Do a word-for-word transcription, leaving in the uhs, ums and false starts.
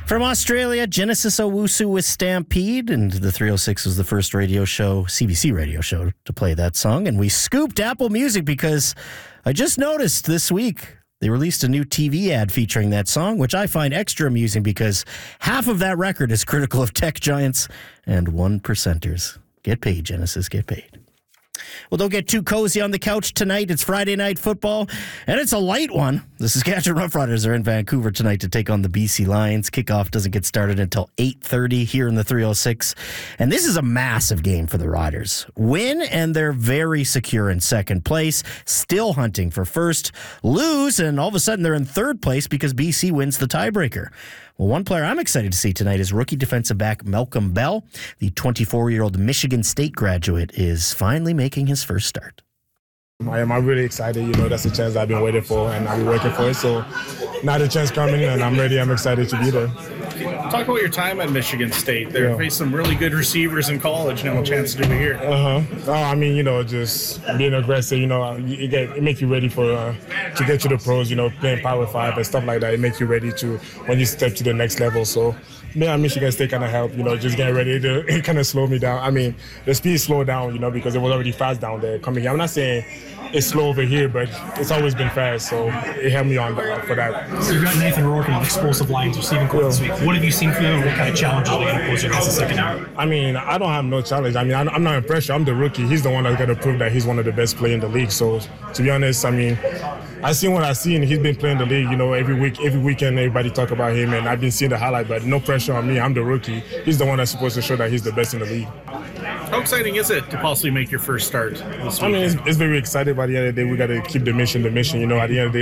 From Australia, Genesis Owusu with Stampede, and the three oh six was the first radio show, C B C radio show, to play that song. And we scooped Apple Music because I just noticed this week they released a new T V ad featuring that song, which I find extra amusing because half of that record is critical of tech giants and one percenters. Get paid, Genesis, get paid. Well, don't get too cozy on the couch tonight. It's Friday Night Football, and it's a light one. The Saskatchewan Roughriders are in Vancouver tonight to take on the B C Lions. Kickoff doesn't get started until eight thirty here in the three oh six, and this is a massive game for the Riders. Win, and they're very secure in second place, still hunting for first. Lose, and all of a sudden they're in third place because B C wins the tiebreaker. Well, one player I'm excited to see tonight is rookie defensive back Malcolm Bell. The twenty-four-year-old Michigan State graduate is finally making his first start. I am. I'm really excited. You know, that's a chance I've been waiting for, and I've been working for it. So now the chance coming, and I'm ready. I'm excited to be there. Talk about your time at Michigan State. They yeah. faced some really good receivers in college. Now a chance to do it here. Uh huh. Oh, I mean, you know, just being aggressive. You know, it, get, it makes you ready for uh, to get to the pros. You know, playing Power Five and stuff like that. It makes you ready to when you step to the next level. So, yeah, Michigan State kind of helped. You know, just getting ready to it kind of slowed me down. I mean, the speed slowed down. You know, because it was already fast down there coming here. I'm not saying it's slow over here, but it's always been fast, so it helped me on the, for that. So you've got Nathan Rourke and explosive lines receiving core this week. What have you seen from them, and what kind of challenges are they going to pose against the secondary? I mean, I don't have no challenge. I mean, I'm not in pressure. I'm the rookie. He's the one that's got to prove that he's one of the best players in the league. So, to be honest, I mean, I've seen what I've seen. He's been playing the league, you know, every week, every weekend, everybody talk about him, and I've been seeing the highlight, but no pressure on me. I'm the rookie. He's the one that's supposed to show that he's the best in the league. How exciting is it to possibly make your first start this week? I mean, it's, it's very exciting. By the end of the day, we got to keep the mission the mission. You know, at the end of the day,